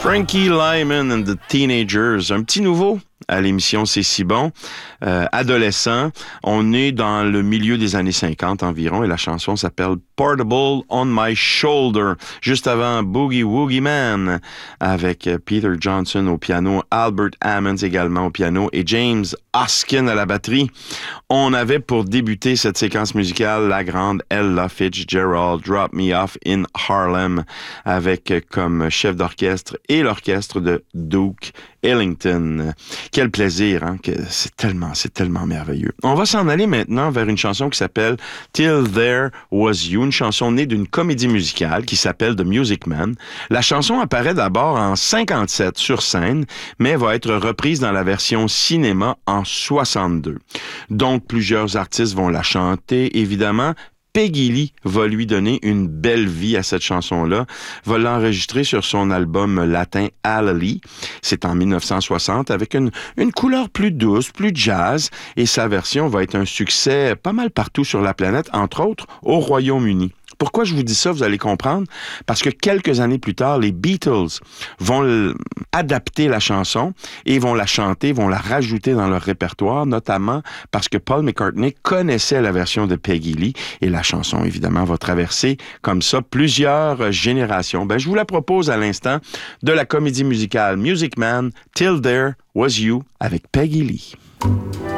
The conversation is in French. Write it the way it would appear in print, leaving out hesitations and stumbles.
Frankie Lyman and the Teenagers, un petit nouveau à l'émission C'est si bon. Adolescent, on est dans le milieu des années 50 environ et la chanson s'appelle Portable on My Shoulder. Juste avant Boogie Woogie Man avec Peter Johnson au piano, Albert Ammons également au piano et James Hoskin à la batterie. On avait pour débuter cette séquence musicale la grande Ella Fitzgerald, Drop Me Off in Harlem, avec comme chef d'orchestre et l'orchestre de Duke Ellington. Quel plaisir, hein? C'est tellement merveilleux. On va s'en aller maintenant vers une chanson qui s'appelle Till There Was You, une chanson née d'une comédie musicale qui s'appelle The Music Man. La chanson apparaît d'abord en 57 sur scène, mais va être reprise dans la version cinéma en 62. Donc, plusieurs artistes vont la chanter, évidemment. Peggy Lee va lui donner une belle vie à cette chanson-là, va l'enregistrer sur son album latin Hallelujah. C'est en 1960 avec une couleur plus douce, plus jazz, et sa version va être un succès pas mal partout sur la planète, entre autres au Royaume-Uni. Pourquoi je vous dis ça, vous allez comprendre? Parce que quelques années plus tard, les Beatles vont adapter la chanson et vont la chanter, vont la rajouter dans leur répertoire, notamment parce que Paul McCartney connaissait la version de Peggy Lee et la chanson, évidemment, va traverser comme ça plusieurs générations. Je vous la propose à l'instant de la comédie musicale Music Man, Till There Was You avec Peggy Lee.